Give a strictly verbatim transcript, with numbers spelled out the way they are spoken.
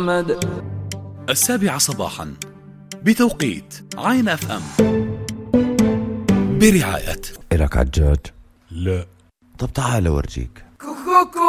محمد. السابعة صباحا بتوقيت عين اف ام، برعاية. إلك عجاج؟ لا. طب تعال أورجيك.